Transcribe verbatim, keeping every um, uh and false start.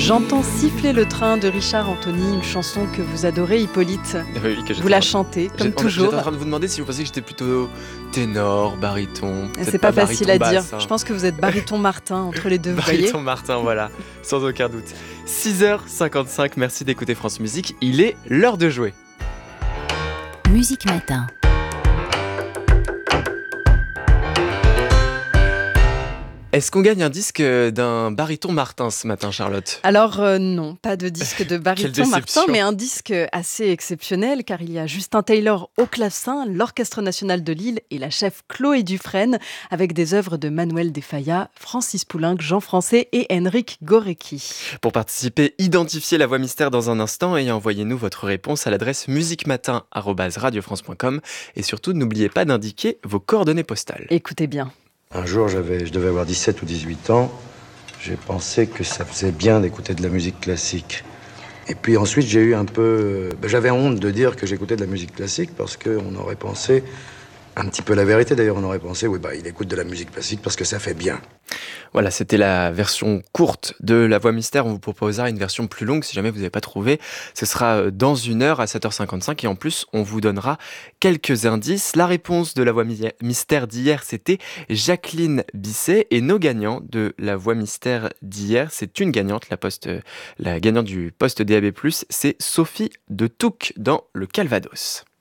J'entends siffler le train de Richard Anthony, une chanson que vous adorez, Hippolyte. Oui, que vous la chantez, comme j'étais, toujours. J'étais en train de vous demander si vous pensiez que j'étais plutôt ténor, baryton. C'est pas, pas facile à dire. Basse, hein. Je pense que vous êtes baryton Martin, entre les deux, vous voyez. Baryton Martin, voilà, sans aucun doute. six heures cinquante-cinq, merci d'écouter France Musique. Il est l'heure de jouer. Musique Matin. Est-ce qu'on gagne un disque d'un baryton Martin ce matin, Charlotte ? Alors euh, non, pas de disque de baryton Martin, déception. mais un disque assez exceptionnel, car il y a Justin Taylor au clavecin, l'Orchestre National de Lille et la chef Chloé Dufresne, avec des œuvres de Manuel de Falla, Francis Poulenc, Jean Français et Henryk Górecki. Pour participer, identifiez la voix mystère dans un instant et envoyez-nous votre réponse à l'adresse musiquematin arobase radiofrance point com et surtout n'oubliez pas d'indiquer vos coordonnées postales. Écoutez bien. Un jour, j'avais, je devais avoir dix-sept ou dix-huit ans. J'ai pensé que ça faisait bien d'écouter de la musique classique. Et puis ensuite, j'ai eu un peu... Ben, j'avais honte de dire que j'écoutais de la musique classique parce qu'on aurait pensé, un petit peu la vérité d'ailleurs, on aurait pensé, oui, bah, il écoute de la musique classique parce que ça fait bien. Voilà, c'était la version courte de La Voix Mystère. On vous proposera une version plus longue si jamais vous n'avez pas trouvé. Ce sera dans une heure à sept heures cinquante-cinq et en plus, on vous donnera quelques indices. La réponse de La Voix Mystère d'hier, c'était Jacqueline Bisset et nos gagnants de La Voix Mystère d'hier, c'est une gagnante, la, poste, la gagnante du poste D A B plus, c'est Sophie de Touques dans le Calvados.